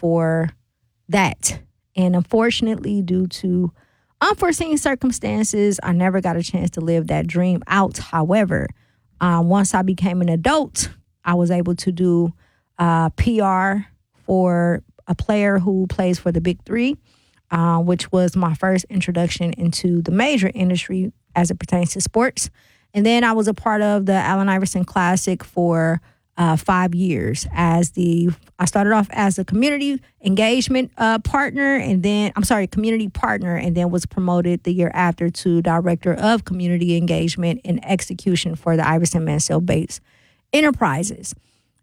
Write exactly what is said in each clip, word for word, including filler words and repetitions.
for that. And unfortunately, due to unforeseen circumstances, I never got a chance to live that dream out. However, uh, once I became an adult, I was able to do uh, P R for a player who plays for the Big Three, uh, which was my first introduction into the major industry as it pertains to sports. And then I was a part of the Allen Iverson Classic for uh, five years as the, I started off as a community engagement uh, partner and then, I'm sorry, community partner, and then was promoted the year after to director of community engagement and execution for the Iverson Mansell Bates Enterprises.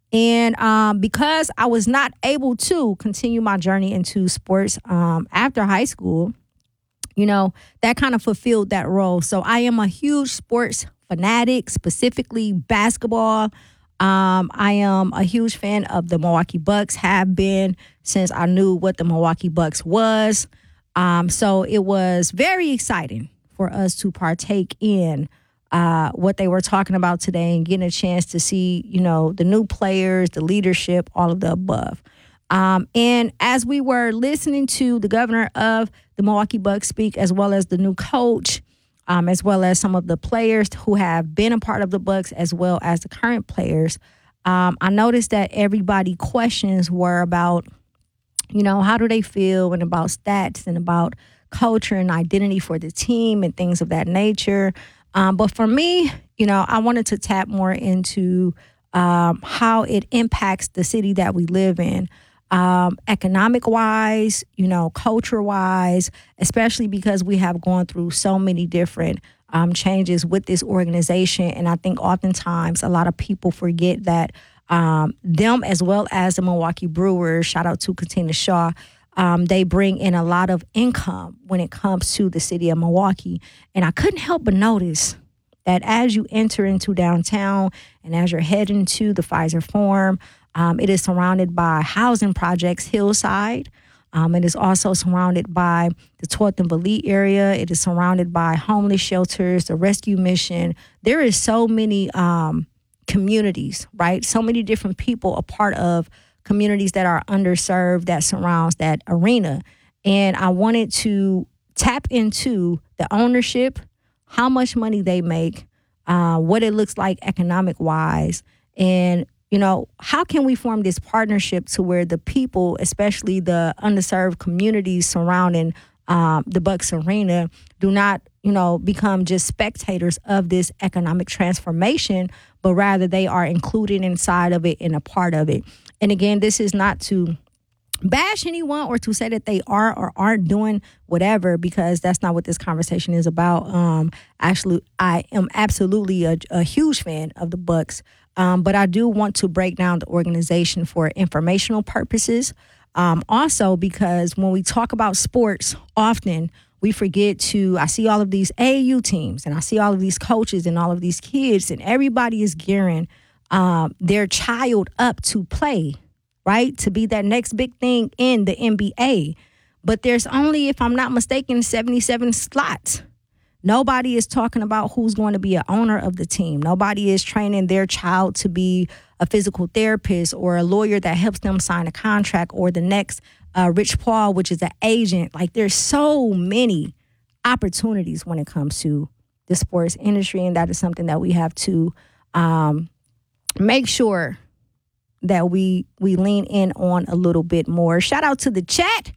And um, because I was not able to continue my journey into sports um, after high school, you know, that kind of fulfilled that role. So I am a huge sports fanatic, specifically basketball. Um, I am a huge fan of the Milwaukee Bucks, have been since I knew what the Milwaukee Bucks was. Um, so it was very exciting for us to partake in uh, what they were talking about today and getting a chance to see, you know, the new players, the leadership, all of the above. Um, and as we were listening to the governor of the Milwaukee Bucks speak, as well as the new coach, Um, as well as some of the players who have been a part of the Bucks, as well as the current players, um, I noticed that everybody questions were about, you know, how do they feel and about stats and about culture and identity for the team and things of that nature. Um, but for me, you know, I wanted to tap more into um, how it impacts the city that we live in. Um, economic-wise, you know, culture-wise, especially because we have gone through so many different um, changes with this organization. And I think oftentimes a lot of people forget that um, them, as well as the Milwaukee Brewers, shout out to Katina Shaw, um, they bring in a lot of income when it comes to the city of Milwaukee. And I couldn't help but notice that as you enter into downtown and as you're heading to the Pfizer Forum, Um, it is surrounded by housing projects, Hillside. Um, it is also surrounded by the twelfth and Valit area. It is surrounded by homeless shelters, the rescue mission. There is so many um, communities, right? So many different people a part of communities that are underserved that surrounds that arena. And I wanted to tap into the ownership, how much money they make, uh, what it looks like economic-wise, and you know, how can we form this partnership to where the people, especially the underserved communities surrounding um, the Bucks Arena, do not, you know, become just spectators of this economic transformation, but rather they are included inside of it and a part of it. And again, this is not to bash anyone or to say that they are or aren't doing whatever, because that's not what this conversation is about. Um, actually, I am absolutely a, a huge fan of the Bucks. Um, but I do want to break down the organization for informational purposes. Um, also, because when we talk about sports, often we forget to, I see all of these A A U teams and I see all of these coaches and all of these kids, and everybody is gearing um, their child up to play, right? To be that next big thing in the N B A. But there's only, if I'm not mistaken, seventy-seven slots. Nobody is talking about who's going to be an owner of the team. Nobody is training their child to be a physical therapist or a lawyer that helps them sign a contract, or the next uh, Rich Paul, which is an agent. Like, there's so many opportunities when it comes to the sports industry, and that is something that we have to um, make sure that we we lean in on a little bit more. Shout out to the chat.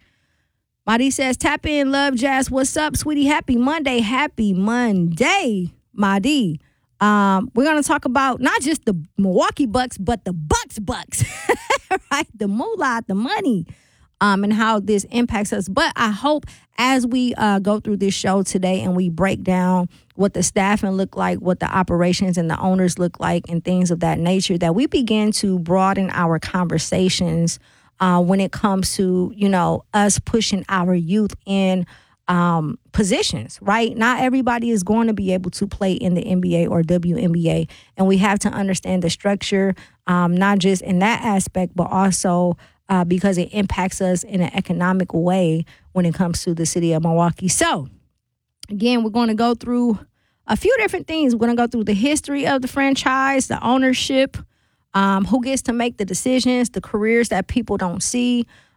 Madi says, tap in, love, Jazz. What's up, sweetie? Happy Monday. Happy Monday, Madi. Um, we're going to talk about not just the Milwaukee Bucks, but the Bucks Bucks, right? The moolah, the money, um, and how this impacts us. But I hope as we uh, go through this show today and we break down what the staffing look like, what the operations and the owners look like, and things of that nature, that we begin to broaden our conversations Uh, when it comes to, you know, us pushing our youth in um, positions, right? Not everybody is going to be able to play in the N B A or W N B A. And we have to understand the structure, um, not just in that aspect, but also uh, because it impacts us in an economic way when it comes to the city of Milwaukee. So, again, we're going to go through a few different things. We're going to go through the history of the franchise, the ownership, Um, who gets to make the decisions, the careers that people don't see,